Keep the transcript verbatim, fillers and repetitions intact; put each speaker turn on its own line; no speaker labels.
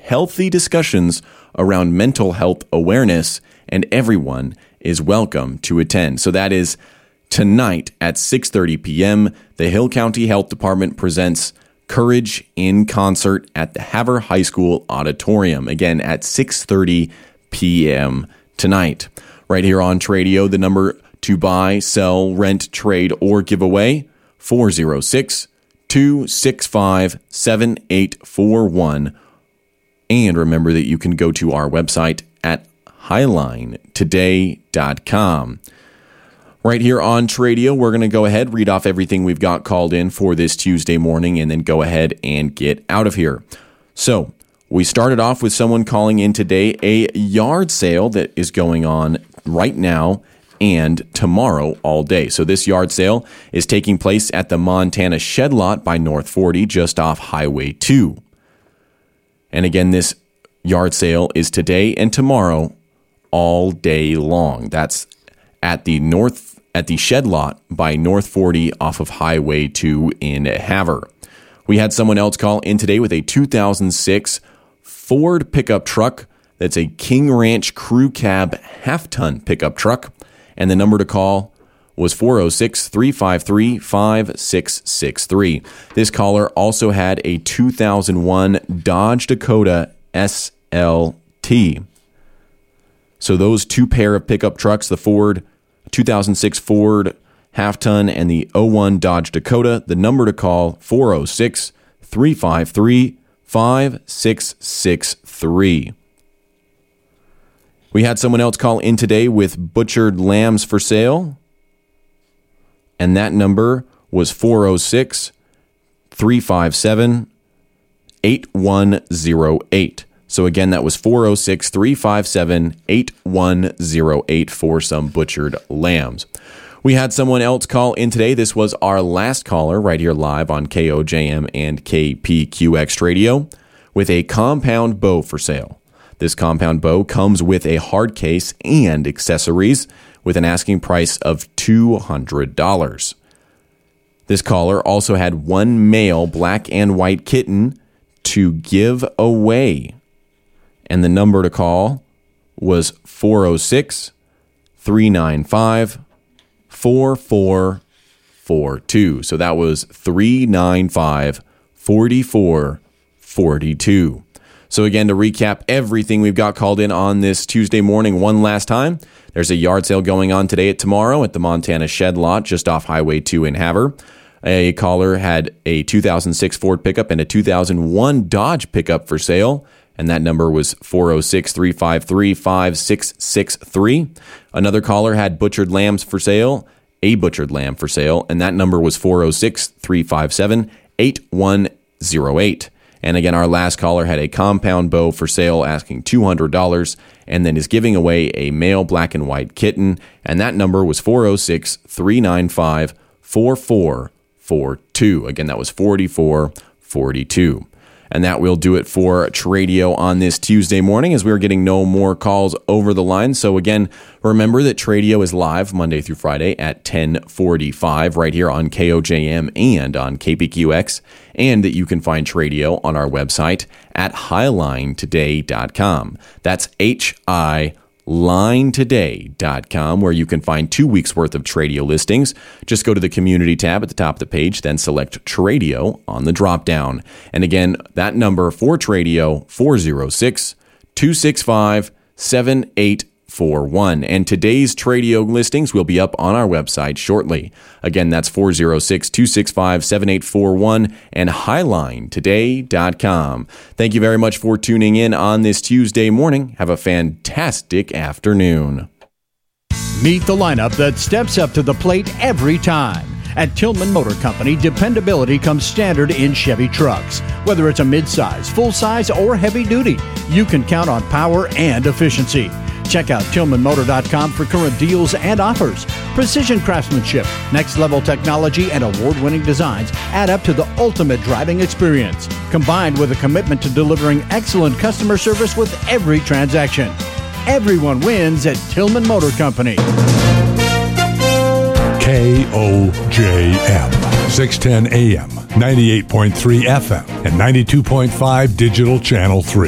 healthy discussions around mental health awareness, and everyone is welcome to attend. So that is tonight at six thirty p.m. The Hill County Health Department presents Courage in Concert at the Havre High School Auditorium, again at six thirty p.m. tonight. Right here on Tradio, the number to buy, sell, rent, trade, or give away, four oh six, two six five, seven eight four one. And remember that you can go to our website at highline today dot com. Right here on Tradio, we're going to go ahead, read off everything we've got called in for this Tuesday morning, and then go ahead and get out of here. So, we started off with someone calling in today, a yard sale that is going on right now and tomorrow all day. So this yard sale is taking place at the Montana Shed Lot by North forty, just off Highway two. And again, this yard sale is today and tomorrow all day long. That's at the North at the Shed Lot by North forty off of Highway two in Havre. We had someone else call in today with a two thousand six Ford pickup truck. That's a King Ranch Crew Cab half-ton pickup truck. And the number to call was four oh six, three five three, five six six three. This caller also had a two thousand one Dodge Dakota S L T. So those two pair of pickup trucks, the Ford two thousand six Ford half-ton and the oh one Dodge Dakota, the number to call, four oh six, three five three, five six six three. We had someone else call in today with butchered lambs for sale, and that number was four oh six, three five seven, eight one oh eight. So again, that was four oh six, three five seven, eight one oh eight for some butchered lambs. We had someone else call in today. This was our last caller right here live on K O J M and K P Q X Radio with a compound bow for sale. This compound bow comes with a hard case and accessories with an asking price of two hundred dollars. This caller also had one male black and white kitten to give away. And the number to call was four oh six, three nine five, four four four two. So that was three nine five, four four four two. So again, to recap everything we've got called in on this Tuesday morning one last time, there's a yard sale going on today at tomorrow at the Montana Shed Lot just off Highway two in Havre. A caller had a two thousand six Ford pickup and a two thousand one Dodge pickup for sale, and that number was four oh six, three five three, five six six three. Another caller had butchered lambs for sale, a butchered lamb for sale, and that number was four oh six, three five seven, eight one oh eight. And again, our last caller had a compound bow for sale asking two hundred dollars and then is giving away a male black and white kitten, and that number was four oh six, three nine five, four four four two. Again, that was four four four two. And that will do it for Tradio on this Tuesday morning, as we're getting no more calls over the line. So again, remember that Tradio is live Monday through Friday at ten forty-five right here on K O J M and on K P Q X, and that you can find Tradio on our website at highline today dot com. That's H I line today dot com, where you can find two weeks worth of Tradio listings. Just go to the community tab at the top of the page, then select Tradio on the drop down. And again, that number for Tradio, four oh six, two six five, seven eight four one. And today's Tradio listings will be up on our website shortly. Again, that's four oh six, two six five, seven eight four one and highline today dot com. Thank you very much for tuning in on this Tuesday morning. Have a fantastic afternoon.
Meet the lineup that steps up to the plate every time. At Tillman Motor Company, dependability comes standard in Chevy trucks. Whether it's a midsize, full-size, or heavy-duty, you can count on power and efficiency. Check out Tillman Motor dot com for current deals and offers. Precision craftsmanship, next-level technology, and award-winning designs add up to the ultimate driving experience, combined with a commitment to delivering excellent customer service with every transaction. Everyone wins at Tillman Motor Company.
K O J M, six ten A M, ninety-eight point three F M, and ninety-two point five Digital Channel three.